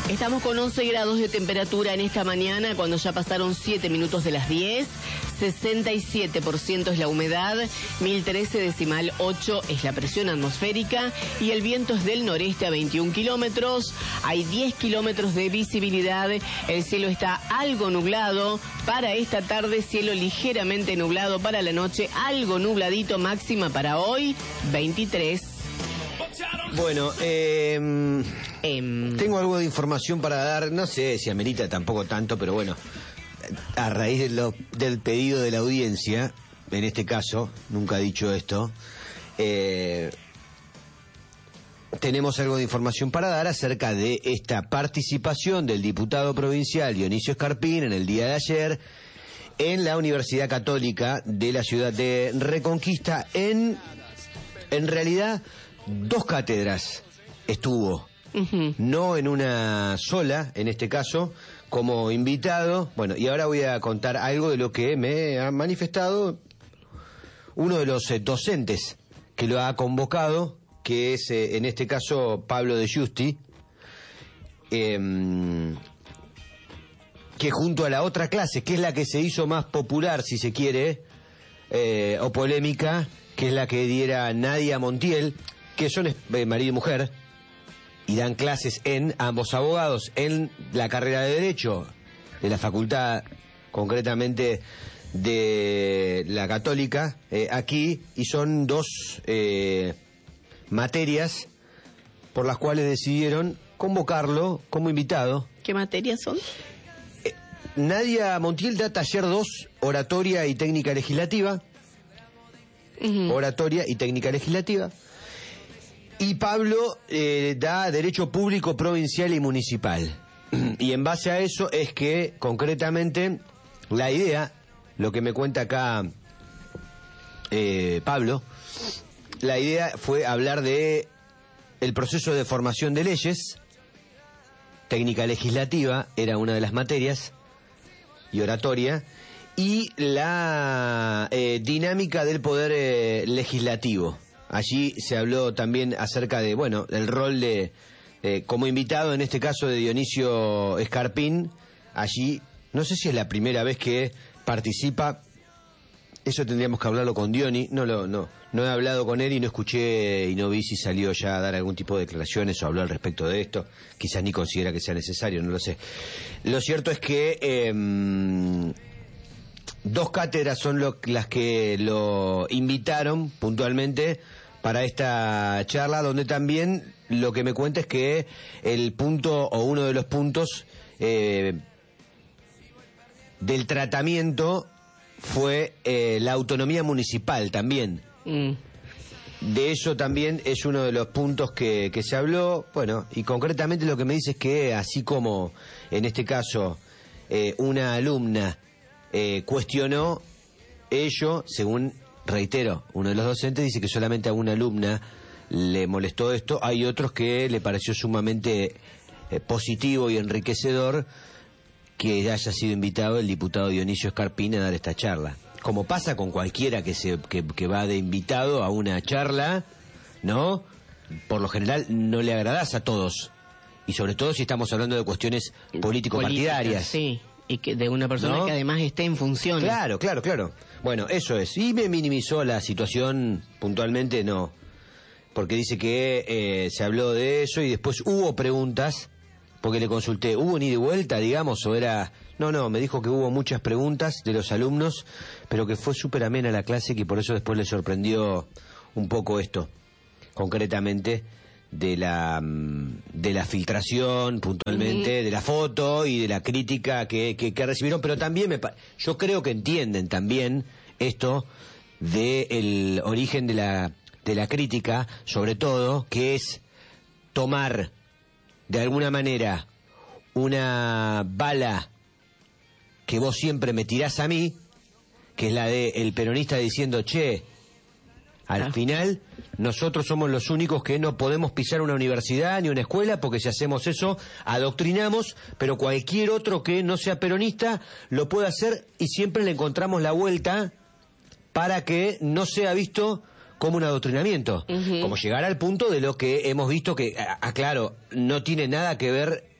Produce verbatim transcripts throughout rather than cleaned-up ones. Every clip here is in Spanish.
Estamos con once grados de temperatura en esta mañana, cuando ya pasaron siete minutos de las diez. sesenta y siete por ciento es la humedad, mil trece decimal ocho es la presión atmosférica y el viento es del noreste a veintiún kilómetros. Hay diez kilómetros de visibilidad, el cielo está algo nublado. Para esta tarde, cielo ligeramente nublado. Para la noche, algo nubladito. Máxima para hoy, veintitrés. Bueno, eh, eh, tengo algo de información para dar, no sé si amerita tampoco tanto, pero bueno, a raíz de lo, del pedido de la audiencia, en este caso, nunca he dicho esto, eh, tenemos algo de información para dar acerca de esta participación del diputado provincial Dionisio Escarpín en el día de ayer en la Universidad Católica de la ciudad de Reconquista, en, en realidad, dos cátedras estuvo, uh-huh. no en una sola, en este caso, como invitado. Bueno, y ahora voy a contar algo de lo que me ha manifestado uno de los eh, docentes que lo ha convocado, que es, eh, en este caso, Pablo de Giusti, eh, que junto a la otra clase, que es la que se hizo más popular, si se quiere, eh, o polémica, que es la que diera Nadia Montiel, que son eh, marido y mujer, y dan clases en, ambos abogados, en la carrera de Derecho de la facultad, concretamente de la Católica, eh, aquí, y son dos eh, materias por las cuales decidieron convocarlo como invitado. ¿Qué materias son? Eh, Nadia Montiel da taller dos, oratoria y técnica legislativa. Uh-huh. Oratoria y técnica legislativa. Y Pablo eh, da Derecho Público Provincial y Municipal. Y en base a eso es que, concretamente, la idea, lo que me cuenta acá eh, Pablo, la idea fue hablar de el proceso de formación de leyes, técnica legislativa, era una de las materias, y oratoria, y la eh, dinámica del poder eh, legislativo. Allí se habló también acerca de, bueno, el rol de, eh, como invitado, en este caso de Dionisio Escarpín. Allí, no sé si es la primera vez que participa, eso tendríamos que hablarlo con Dioni, no lo, no, no he hablado con él y no escuché y no vi si salió ya a dar algún tipo de declaraciones o habló al respecto de esto, quizás ni considera que sea necesario, no lo sé. Lo cierto es que eh, dos cátedras son lo, las que lo invitaron puntualmente para esta charla, donde también lo que me cuenta es que el punto, o uno de los puntos eh, del tratamiento fue eh, la autonomía municipal también. Mm. De eso también es uno de los puntos que, que se habló. Bueno, y concretamente lo que me dice es que, así como en este caso eh, una alumna eh, cuestionó ello, según, reitero, uno de los docentes dice que solamente a una alumna le molestó esto, hay otros que le pareció sumamente eh, positivo y enriquecedor que haya sido invitado el diputado Dionisio Escarpín a dar esta charla. Como pasa con cualquiera que se que, que va de invitado a una charla, ¿no? Por lo general no le agradás a todos, y sobre todo si estamos hablando de cuestiones político-partidarias. Sí, y que de una persona, ¿no?, que además esté en funciones. Claro, claro, claro. Bueno, eso es. Y me minimizó la situación puntualmente, no. Porque dice que eh, se habló de eso y después hubo preguntas, porque le consulté, ¿hubo ni de vuelta, digamos, o era...? No, no, me dijo que hubo muchas preguntas de los alumnos, pero que fue súper amena la clase, que por eso después le sorprendió un poco esto, concretamente, de la de la filtración, puntualmente, uh-huh. de la foto y de la crítica que, que, que recibieron, pero también me yo creo que entienden también esto del origen de la, de la crítica, sobre todo, que es tomar de alguna manera una bala que vos siempre me tirás a mí, que es la de el peronista diciendo, che, al ah. final nosotros somos los únicos que no podemos pisar una universidad ni una escuela, porque si hacemos eso adoctrinamos, pero cualquier otro que no sea peronista lo puede hacer, y siempre le encontramos la vuelta para que no sea visto como un adoctrinamiento, uh-huh. como llegar al punto de lo que hemos visto que, aclaro, no tiene nada que ver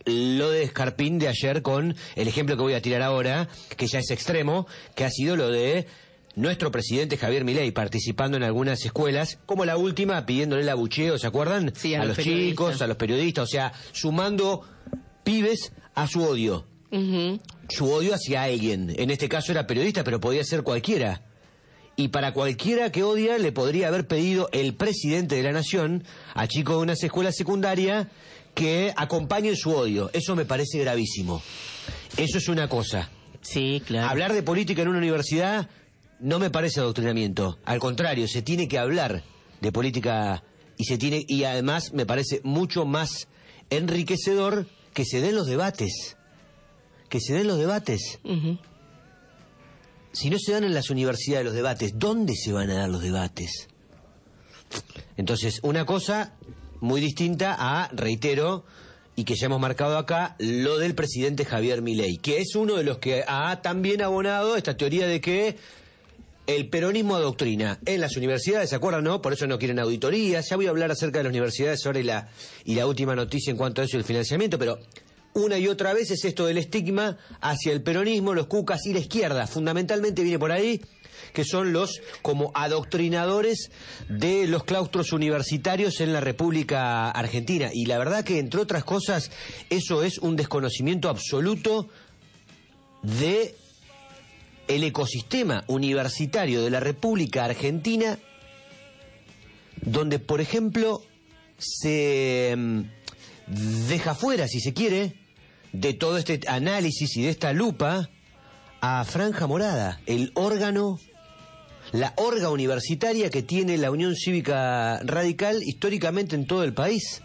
lo de Escarpín de ayer con el ejemplo que voy a tirar ahora, que ya es extremo, que ha sido lo de nuestro presidente Javier Milei participando en algunas escuelas, como la última, pidiéndole el abucheo, ¿se acuerdan? Sí, a, a los, los chicos, a los periodistas, o sea, sumando pibes a su odio. Uh-huh. Su odio hacia alguien. En este caso era periodista, pero podía ser cualquiera. Y para cualquiera que odia le podría haber pedido el presidente de la nación a chicos de unas escuelas secundarias que acompañen su odio. Eso me parece gravísimo. Eso es una cosa. Sí, claro. Hablar de política en una universidad no me parece adoctrinamiento. Al contrario, se tiene que hablar de política y se tiene y además me parece mucho más enriquecedor que se den los debates. Que se den los debates. Uh-huh. Si no se dan en las universidades los debates, ¿dónde se van a dar los debates? Entonces, una cosa muy distinta a, reitero, y que ya hemos marcado acá, lo del presidente Javier Milei, que es uno de los que ha también abonado esta teoría de que el peronismo adoctrina en las universidades, ¿se acuerdan, no? Por eso no quieren auditorías. Ya voy a hablar acerca de las universidades ahora y la, y la última noticia en cuanto a eso y el financiamiento, pero una y otra vez es esto del estigma hacia el peronismo, los cucas y la izquierda. Fundamentalmente viene por ahí, que son los como adoctrinadores de los claustros universitarios en la República Argentina. Y la verdad que, entre otras cosas, eso es un desconocimiento absoluto de el ecosistema universitario de la República Argentina, donde, por ejemplo, se deja fuera, si se quiere, de todo este análisis y de esta lupa a Franja Morada, el órgano, la orga universitaria que tiene la Unión Cívica Radical históricamente en todo el país.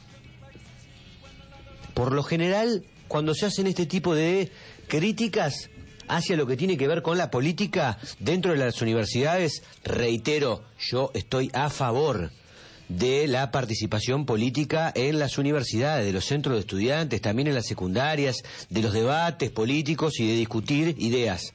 Por lo general, cuando se hacen este tipo de críticas hacia lo que tiene que ver con la política dentro de las universidades, reitero, yo estoy a favor de la participación política en las universidades, de los centros de estudiantes, también en las secundarias, de los debates políticos y de discutir ideas.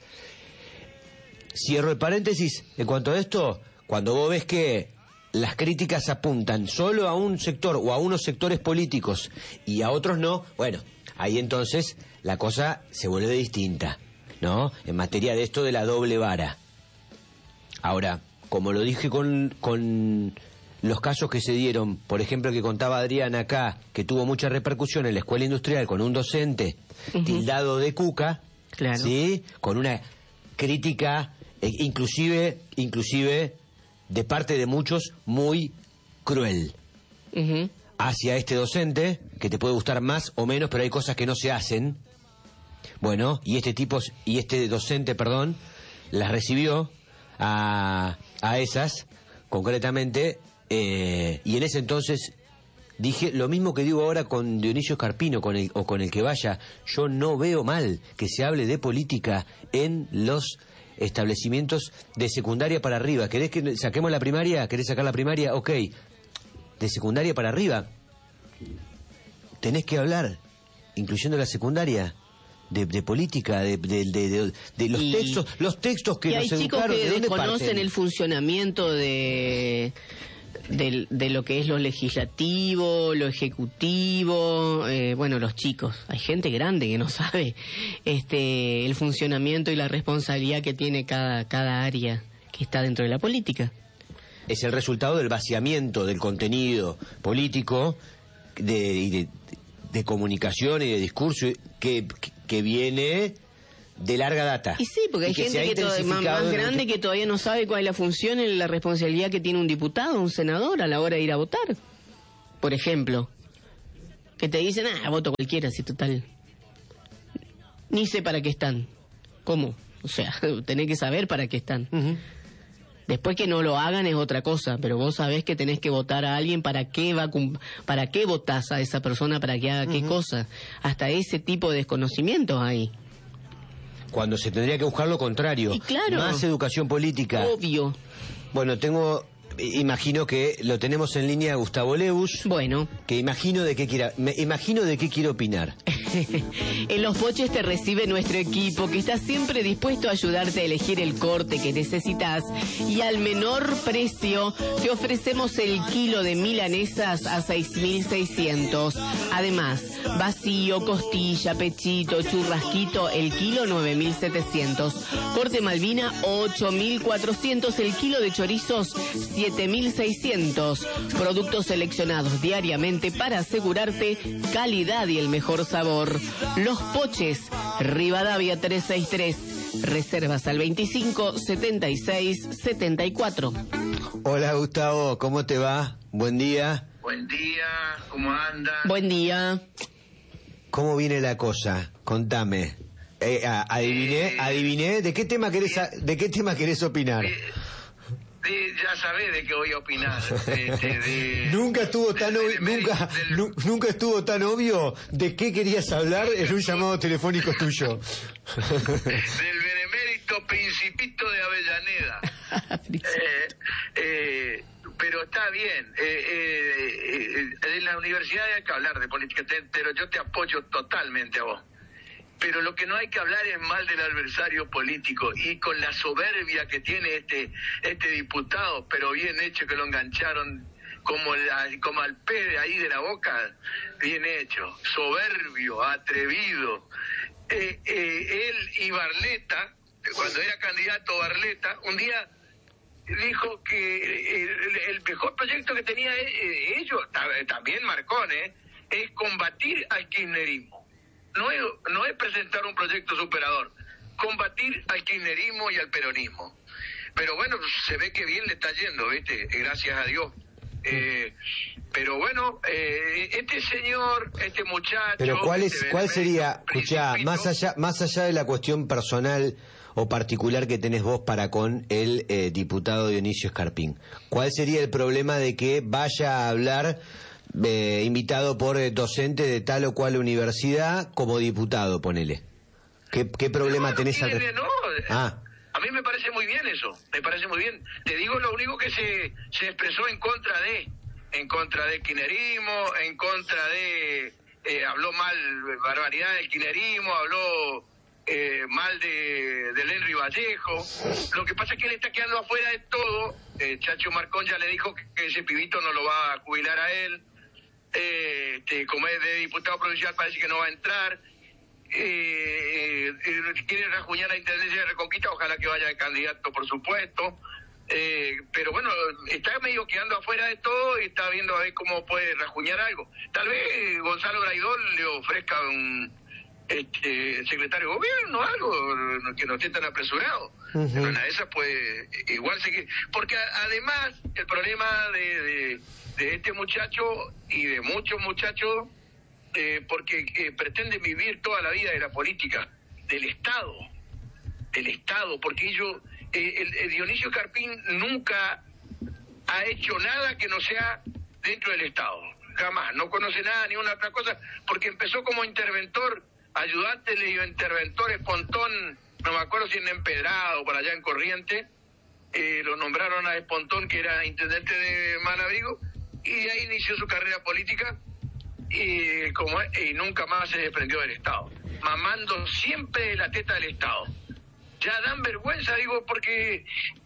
Cierro el paréntesis en cuanto a esto. Cuando vos ves que las críticas apuntan solo a un sector o a unos sectores políticos y a otros no, bueno, ahí entonces la cosa se vuelve distinta, ¿no? En materia de esto de la doble vara. Ahora, como lo dije con... con los casos que se dieron, por ejemplo, que contaba Adrián acá, que tuvo mucha repercusión en la escuela industrial con un docente uh-huh. tildado de cuca, claro. ¿sí? Con una crítica, eh, inclusive, inclusive de parte de muchos, muy cruel uh-huh. hacia este docente, que te puede gustar más o menos, pero hay cosas que no se hacen. Bueno, y este tipo, y este docente, perdón, las recibió a, a esas, concretamente. Eh, y en ese entonces dije lo mismo que digo ahora con Dionisio Escarpino con el, o con el que vaya. Yo no veo mal que se hable de política en los establecimientos de secundaria para arriba. ¿Querés que saquemos la primaria? ¿Querés sacar la primaria? Ok. De secundaria para arriba tenés que hablar, incluyendo la secundaria, de, de política, de, de, de, de, de los y, textos los textos que y nos hay chicos educaron. que ¿De dónde desconocen parten? El funcionamiento de... De, de lo que es lo legislativo, lo ejecutivo, eh, bueno, los chicos. Hay gente grande que no sabe este el funcionamiento y la responsabilidad que tiene cada, cada área que está dentro de la política. Es el resultado del vaciamiento del contenido político de, y de, de comunicación y de discurso que, que viene de larga data. Y sí, porque hay que gente que todavía, más, más grande que todavía no sabe cuál es la función y la responsabilidad que tiene un diputado, un senador a la hora de ir a votar. Por ejemplo, que te dicen, ah, voto cualquiera, si total. Ni sé para qué están. ¿Cómo? O sea, tenés que saber para qué están. Uh-huh. Después que no lo hagan es otra cosa, pero vos sabés que tenés que votar a alguien, para qué va para qué votás a esa persona, para que haga uh-huh. qué cosa. Hasta ese tipo de desconocimientos hay. Cuando se tendría que buscar lo contrario. Y claro, más educación política. Obvio. Bueno, tengo, imagino que lo tenemos en línea Gustavo Leus. Bueno. Que imagino de qué quiera, me imagino de qué quiere opinar. En Los Poches te recibe nuestro equipo, que está siempre dispuesto a ayudarte a elegir el corte que necesitas, y al menor precio te ofrecemos el kilo de milanesas a seis mil seiscientos. Además, vacío, costilla, pechito, churrasquito, el kilo nueve mil setecientos. Corte Malvina ocho mil cuatrocientos, el kilo de chorizos siete mil seiscientos. Productos seleccionados diariamente para asegurarte calidad y el mejor sabor. Los Poches, Rivadavia trescientos sesenta y tres. Reservas al veinticinco setenta y seis setenta y cuatro. Hola Gustavo, ¿cómo te va? Buen día. Buen día, ¿cómo anda? Buen día. ¿Cómo viene la cosa? Contame. Eh, a, adiviné, Eh, adiviné. ¿De qué tema querés, a- de qué tema querés opinar? Eh, eh, ya sabés de qué voy a opinar. Este, de- Nunca estuvo tan del obvio, benemérito- nunca, del- nu- nunca estuvo tan obvio de qué querías hablar en un llamado telefónico tuyo. del benemérito Principito de Avellaneda. Eh, eh, pero está bien. Eh, eh, eh, en la universidad hay que hablar de política, te- pero yo te apoyo totalmente a vos. Pero lo que no hay que hablar es mal del adversario político, y con la soberbia que tiene este este diputado, pero bien hecho, que lo engancharon como la, como al pez de ahí de la boca, bien hecho, soberbio, atrevido. Eh, eh, él y Barletta, cuando era candidato Barletta, un día dijo que el, el mejor proyecto que tenía eh, ellos, ta- también Marcón, eh, es combatir al kirchnerismo. No es, no es presentar un proyecto superador, combatir al kirchnerismo y al peronismo. Pero bueno, se ve que bien le está yendo, ¿viste? Gracias a Dios. Eh, pero bueno, eh, este señor, este muchacho... Pero ¿cuál es, este cuál sería, benemérito escuchá, Principito, más allá, más allá de la cuestión personal o particular que tenés vos para con el eh, diputado Dionisio Escarpín, ¿cuál sería el problema de que vaya a hablar eh, invitado por eh, docente de tal o cual universidad como diputado, ponele? ¿Qué, qué problema no, tenés no al tiene, respecto? no. Ah. A mí me parece muy bien eso, me parece muy bien. Te digo lo único que se, se expresó en contra de, en contra del kirchnerismo, en contra de, eh, habló mal, barbaridad del kirchnerismo, habló eh, mal de, del Henry Vallejo. Lo que pasa es que él está quedando afuera de todo. eh, Chacho Marcón ya le dijo que, que ese pibito no lo va a jubilar a él. Eh, este, como es de diputado provincial parece que no va a entrar. Eh, eh, quiere rajuñar la Intendencia de Reconquista, ojalá que vaya de candidato, por supuesto. Eh, pero bueno, está medio quedando afuera de todo y está viendo a ver cómo puede rajuñar algo. Tal vez Gonzalo Graidol le ofrezca un este, secretario de gobierno o algo, que no esté tan apresurado. Uh-huh. Pero una de esas puede igual seguir. Porque a, además, el problema de, de, de este muchacho y de muchos muchachos, Eh, porque eh, pretende vivir toda la vida de la política, del Estado, del Estado, porque ellos, eh, el, el Dionisio Escarpín nunca ha hecho nada que no sea dentro del Estado, jamás, no conoce nada ni una otra cosa, porque empezó como interventor, ayudante de interventor Espontón, no me acuerdo si en Empedrado, por allá en Corriente, eh, lo nombraron a Espontón, que era intendente de Manabrigo, y de ahí inició su carrera política. Y, como, y nunca más se desprendió del Estado, mamando siempre de la teta del Estado. Ya dan vergüenza, digo, porque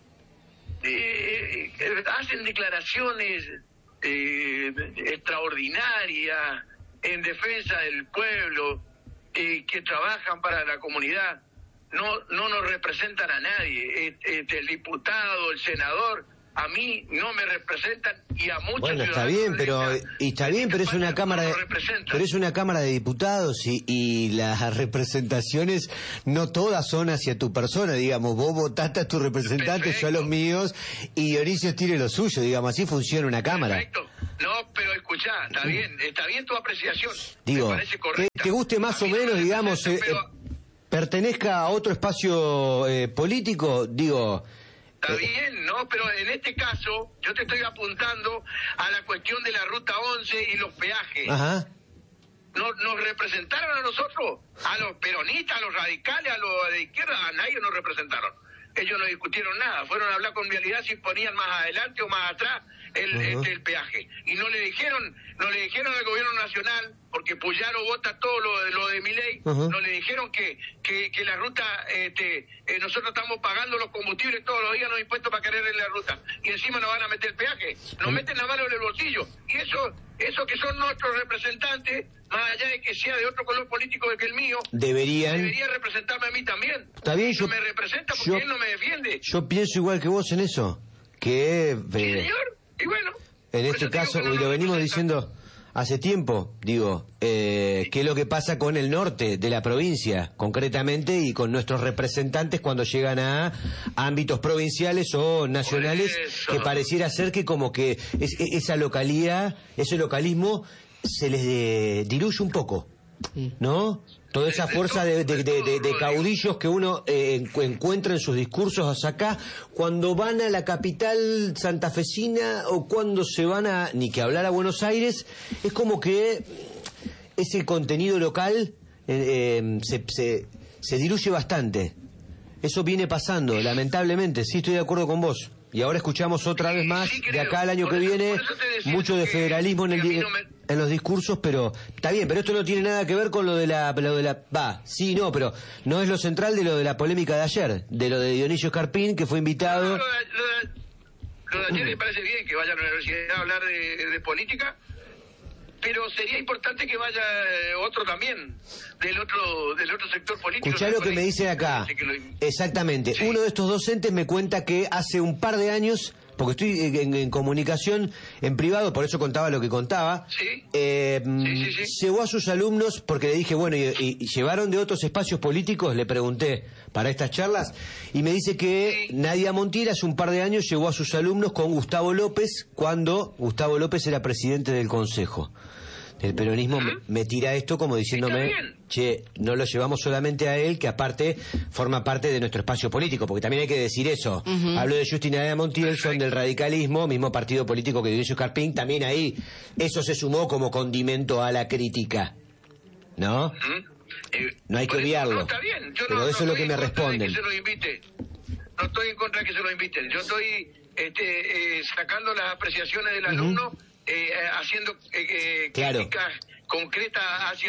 eh, eh, hacen declaraciones eh, extraordinarias en defensa del pueblo, eh, que trabajan para la comunidad. No, no nos representan a nadie. Este, el diputado, el senador, a mí no me representan, y a muchos Bueno, está ciudadanos bien, de pero esta- y está de bien, esta pero es una patria cámara no de, nos representan. pero es una cámara de diputados y, y las representaciones no todas son hacia tu persona, digamos, vos votaste a tu representante, yo a los míos, y Dionisio tiene lo suyo, digamos, así funciona una cámara. Perfecto. No, pero escuchá, está bien, está bien tu apreciación. Digo, me parece que correcta. te guste más A o mí no menos, me digamos, representa, eh, pero eh, pertenezca a otro espacio eh, político, digo. está eh, bien, ¿no? Pero en este caso, yo te estoy apuntando a la cuestión de la Ruta once y los peajes. Ajá. No, nos representaron a nosotros, a los peronistas, a los radicales, a los de izquierda, a nadie nos representaron. Ellos no discutieron nada, fueron a hablar con Vialidad si ponían más adelante o más atrás el, Ajá. este, el peaje. Y no le dijeron, no le dijeron al gobierno nacional, porque porque Puyaro vota todo lo, lo de Milei, uh-huh. nos le dijeron que, que, que la ruta, este, eh, nosotros estamos pagando los combustibles todos los días, los impuestos para querer en la ruta, y encima nos van a meter peaje, nos meten la mano en el bolsillo, y eso, eso que son nuestros representantes, más allá de que sea de otro color político que el mío, deberían debería representarme a mí también. Está bien, no yo, me representa porque yo, él no me defiende. Yo pienso igual que vos en eso, que... Eh, sí, señor, y bueno... En este caso, y lo venimos diciendo hace tiempo, digo, eh, qué es lo que pasa con el norte de la provincia, concretamente, y con nuestros representantes cuando llegan a ámbitos provinciales o nacionales, que pareciera ser que como que es, esa localía, ese localismo, se les de, diluye un poco, ¿no? Toda esa fuerza de, de, de, de, de caudillos que uno eh, encuentra en sus discursos acá, cuando van a la capital santafesina o cuando se van a, ni que hablar a Buenos Aires, es como que ese contenido local eh, eh, se, se, se diluye bastante. Eso viene pasando, lamentablemente, sí estoy de acuerdo con vos. Y ahora escuchamos otra vez más, sí, de acá al año que viene, mucho de federalismo en, el, no me... en los discursos, pero está bien, pero esto no tiene nada que ver con lo de la... Lo de la va, sí, no, pero no es lo central de lo de la polémica de ayer, de lo de Dionisio Escarpín, que fue invitado... No, lo, de, lo, de, lo de ayer me parece bien que vaya a la universidad a hablar de, de política, pero sería importante que vaya otro también, del otro del otro sector político. Escuchá lo que me dicen acá. Que lo... Exactamente. Sí. Uno de estos docentes me cuenta que hace un par de años, porque estoy en, en comunicación en privado, por eso contaba lo que contaba, ¿Sí? Eh, sí, sí, sí. llevó a sus alumnos, porque le dije, bueno, y, y llevaron de otros espacios políticos, le pregunté para estas charlas, y me dice que sí. Nadia Montiel hace un par de años llevó a sus alumnos con Gustavo López, cuando Gustavo López era presidente del Consejo. El peronismo me, me tira esto como diciéndome, che, no lo llevamos solamente a él, que aparte forma parte de nuestro espacio político, porque también hay que decir eso. Uh-huh. Hablo de Justina de Montiel, son del radicalismo, mismo partido político que Dionisio Escarpín, también ahí eso se sumó como condimento a la crítica, ¿no? Uh-huh. eh, no hay que obviarlo. No, está bien. Yo pero no, eso no es lo que me responden. Que se lo invite. No estoy en contra de que se lo inviten. Yo estoy este, eh, sacando las apreciaciones del uh-huh. alumno. Eh, haciendo eh, claro. críticas concretas hacia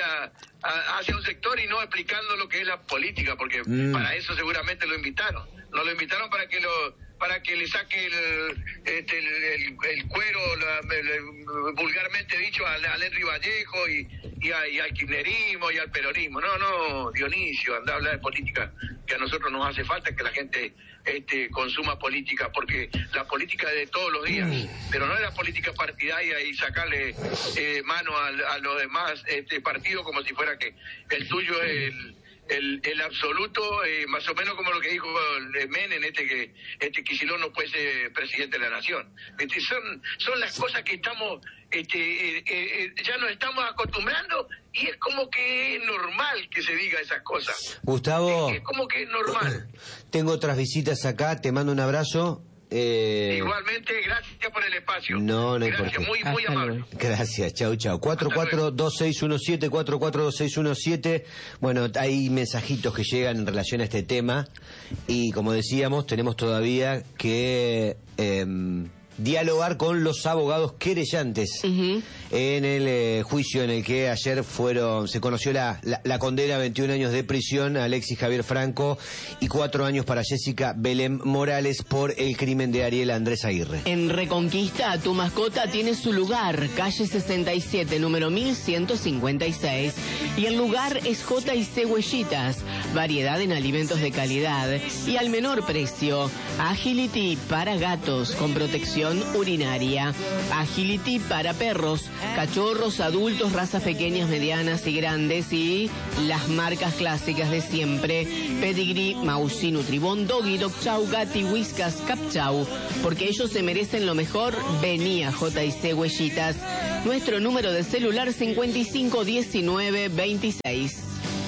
a, hacia un sector y no explicando lo que es la política, porque mm. para eso seguramente lo invitaron. No lo invitaron para que lo para que le saque el este, el, el, el cuero, la, el, el, vulgarmente dicho, al, al Henry Vallejo y, y, a, y al kirchnerismo y al peronismo. No, no, Dionisio, anda a hablar de política, que a nosotros nos hace falta que la gente este consuma política, porque la política es de todos los días, pero no es la política partidaria y sacarle eh, mano a, a los demás este partidos como si fuera que el tuyo es el el, el absoluto, eh, más o menos como lo que dijo Menem, este que este Kicillof no puede ser presidente de la nación. Este, son son las cosas que estamos este eh, eh, ya nos estamos acostumbrando y es como que es normal que se diga esas cosas. Gustavo, es, es como que es normal. Tengo otras visitas acá, te mando un abrazo. Eh... Igualmente, gracias por el espacio. No, no hay gracias, por qué. muy, muy amable. Gracias, chau, chau. cuatro cuatro dos seis uno siete, cuatro cuatro dos seis uno siete. Bueno, hay mensajitos que llegan en relación a este tema y como decíamos, tenemos todavía que eh, dialogar con los abogados querellantes uh-huh. en el eh, juicio en el que ayer fueron se conoció la, la, la condena a veintiún años de prisión a Alexis Javier Franco y cuatro años para Jessica Belén Morales por el crimen de Ariel Andrés Aguirre. En Reconquista, tu mascota tiene su lugar, calle sesenta y siete, número mil ciento cincuenta y seis. Y el lugar es J y C Huellitas, variedad en alimentos de calidad y al menor precio. Agility para gatos con protección urinaria. Agility para perros, cachorros, adultos, razas pequeñas, medianas y grandes y las marcas clásicas de siempre. Pedigree, Mausi, Nutribón, Doggy, Dog Chow, Gatti, Whiskas, Cap Chow. Porque ellos se merecen lo mejor, vení a J y C Huellitas. Nuestro número de celular cincuenta y cinco diecinueve veintiséis.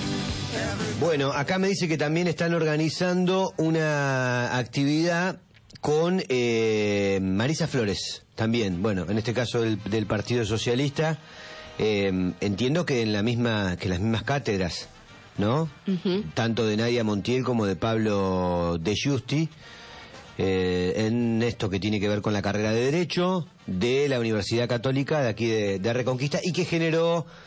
Bueno, acá me dice que también están organizando una actividad con eh, Marisa Flores, también, bueno, en este caso del, del Partido Socialista, eh, entiendo que en la misma, que las mismas cátedras, ¿no? Uh-huh. Tanto de Nadia Montiel como de Pablo De Giusti, eh, en esto que tiene que ver con la carrera de Derecho de la Universidad Católica de aquí de, de Reconquista y que generó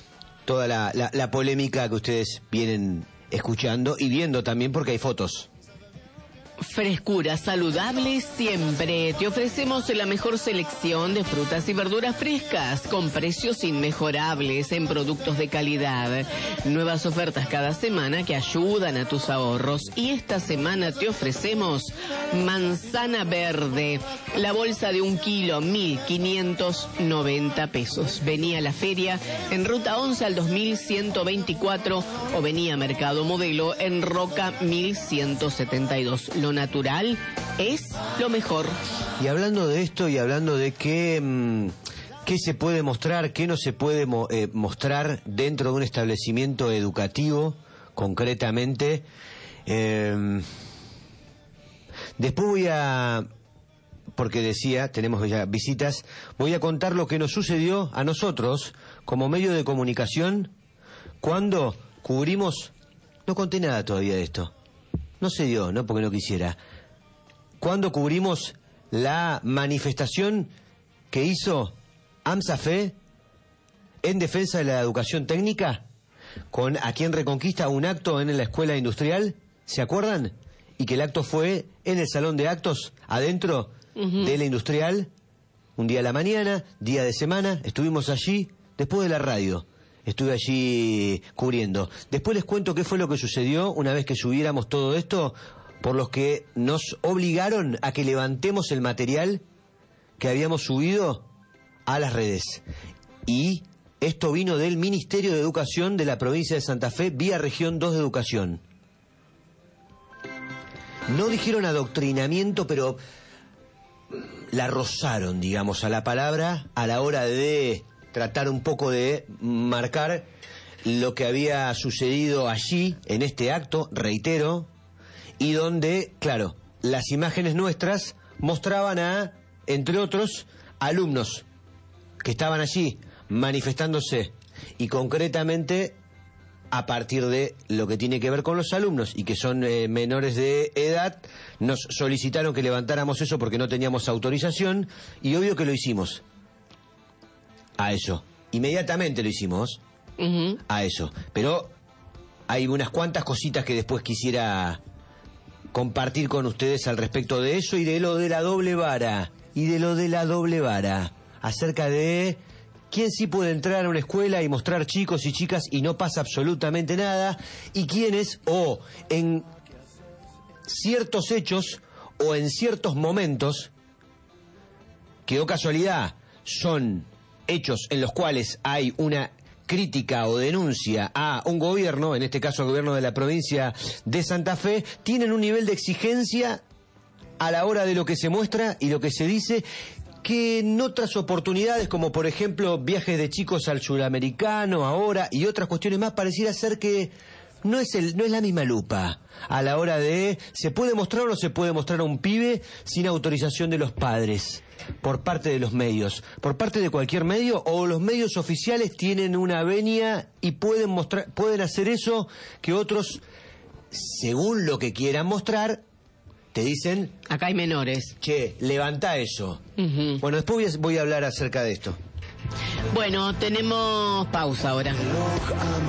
toda la, la, la polémica que ustedes vienen escuchando y viendo también porque hay fotos. Frescura saludable siempre. Te ofrecemos la mejor selección de frutas y verduras frescas con precios inmejorables en productos de calidad. Nuevas ofertas cada semana que ayudan a tus ahorros. Y esta semana te ofrecemos manzana verde. La bolsa de un kilo, mil quinientos noventa pesos. Vení a la feria en Ruta once al dos mil ciento veinticuatro o vení a Mercado Modelo en Roca mil ciento setenta y dos. Lo natural es lo mejor. Y hablando de esto y hablando de qué, qué se puede mostrar, qué no se puede mo, eh, mostrar dentro de un establecimiento educativo, concretamente, eh, después voy a, porque decía, tenemos ya visitas, voy a contar lo que nos sucedió a nosotros como medio de comunicación cuando cubrimos, no conté nada todavía de esto. No se dio, no porque no quisiera. Cuando cubrimos la manifestación que hizo AMSAFE en defensa de la educación técnica, con a quien Reconquista un acto en la escuela industrial, ¿se acuerdan? Y que el acto fue en el salón de actos, adentro uh-huh. de la industrial, un día a la mañana, día de semana, estuvimos allí, después de la radio. Estuve allí cubriendo. Después les cuento qué fue lo que sucedió una vez que subiéramos todo esto, por los que nos obligaron a que levantemos el material que habíamos subido a las redes. Y esto vino del Ministerio de Educación de la provincia de Santa Fe, vía Región dos de Educación. No dijeron adoctrinamiento, pero la rozaron, digamos, a la palabra a la hora de tratar un poco de marcar lo que había sucedido allí, en este acto, reitero, y donde, claro, las imágenes nuestras mostraban a, entre otros, alumnos que estaban allí manifestándose, y concretamente a partir de lo que tiene que ver con los alumnos, y que son eh, menores de edad, nos solicitaron que levantáramos eso porque no teníamos autorización, y obvio que lo hicimos. A eso. Inmediatamente lo hicimos. Uh-huh. A eso. Pero hay unas cuantas cositas que después quisiera compartir con ustedes al respecto de eso y de lo de la doble vara. Y de lo de la doble vara. Acerca de quién sí puede entrar a una escuela y mostrar chicos y chicas y no pasa absolutamente nada. Y quiénes, o en ciertos hechos o en ciertos momentos, que o casualidad son hechos en los cuales hay una crítica o denuncia a un gobierno, en este caso el gobierno de la provincia de Santa Fe, tienen un nivel de exigencia a la hora de lo que se muestra y lo que se dice, que en otras oportunidades, como por ejemplo viajes de chicos al sudamericano ahora y otras cuestiones más, pareciera ser que no es el, no es la misma lupa a la hora de se puede mostrar o no se puede mostrar a un pibe sin autorización de los padres, por parte de los medios, por parte de cualquier medio, o los medios oficiales tienen una venia y pueden mostrar, pueden hacer eso que otros, según lo que quieran mostrar, te dicen acá hay menores. Che, levanta eso. Uh-huh. Bueno, después voy a, voy a hablar acerca de esto. Bueno, tenemos pausa ahora.